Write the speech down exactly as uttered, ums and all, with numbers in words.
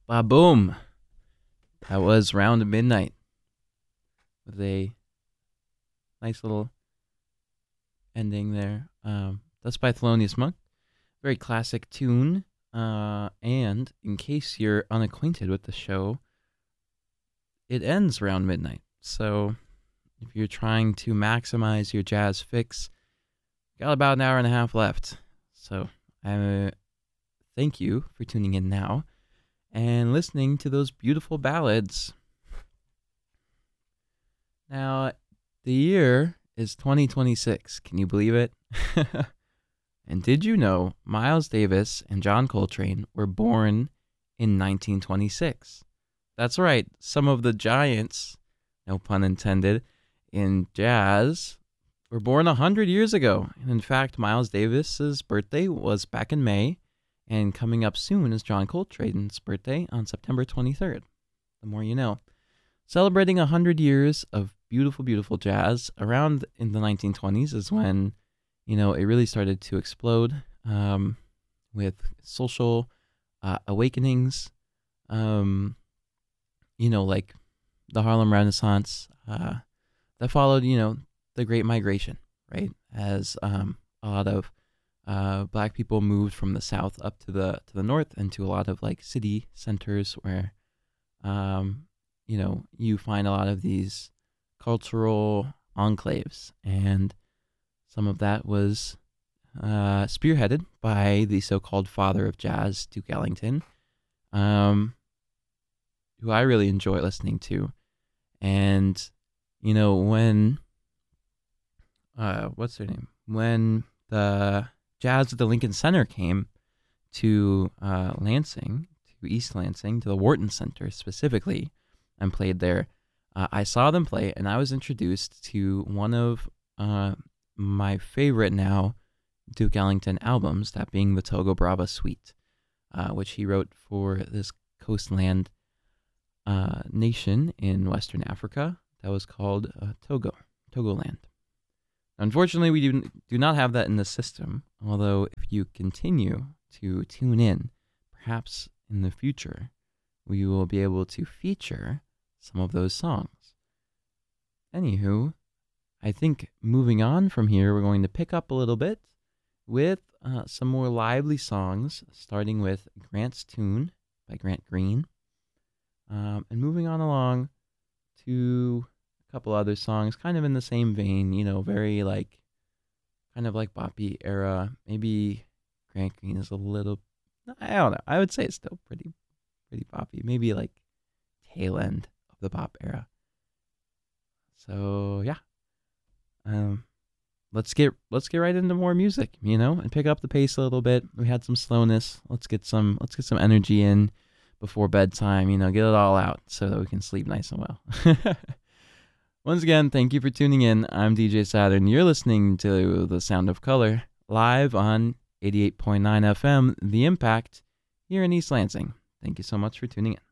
Ba boom. That was Round Midnight with a nice little ending there. Um, that's by Thelonious Monk. Very classic tune. Uh, and in case you're unacquainted with the show, it ends around midnight. So if you're trying to maximize your jazz fix, got about an hour and a half left. So I uh, thank you for tuning in now and listening to those beautiful ballads. Now, the year is twenty twenty-six. Can you believe it? And did you know Miles Davis and John Coltrane were born in nineteen twenty-six? That's right. Some of the giants, no pun intended, in jazz were born one hundred years ago. And in fact, Miles Davis's birthday was back in May, and coming up soon is John Coltrane's birthday on September twenty-third. The more you know. Celebrating one hundred years of beautiful, beautiful jazz. Around in the nineteen twenties is when, you know, it really started to explode um, with social uh, awakenings, um, you know, like the Harlem Renaissance uh, that followed, you know, the Great Migration, right? As um, a lot of uh, black people moved from the south up to the to the north and to a lot of like city centers where, um, you know, you find a lot of these cultural enclaves, and some of that was uh, spearheaded by the so-called father of jazz, Duke Ellington, um, who I really enjoy listening to. And, you know, when, uh, what's their name? When the Jazz at the Lincoln Center came to uh, Lansing, to East Lansing, to the Wharton Center specifically, and played there, uh, I saw them play, and I was introduced to one of uh, my favorite now Duke Ellington albums, that being the Togo Brava Suite, uh, which he wrote for this coastland uh, nation in Western Africa that was called uh, Togo, Togoland. Unfortunately, we do, do not have that in the system, although if you continue to tune in, perhaps in the future, we will be able to feature some of those songs. Anywho, I think moving on from here, we're going to pick up a little bit with uh, some more lively songs, starting with Grant's Tune by Grant Green, um, and moving on along to a couple other songs, kind of in the same vein, you know, very like, kind of like boppy era. Maybe Grant Green is a little, I don't know, I would say it's still pretty, pretty boppy. Maybe like tail end of the bop era. So yeah. Um, let's get let's get right into more music, you know, and pick up the pace a little bit. We had some slowness. Let's get some let's get some energy in before bedtime, you know, get it all out so that we can sleep nice and well. Once again, thank you for tuning in. I'm D J Saturn. You're listening to The Sound of Color live on eighty-eight point nine F M, The Impact, here in East Lansing. Thank you so much for tuning in.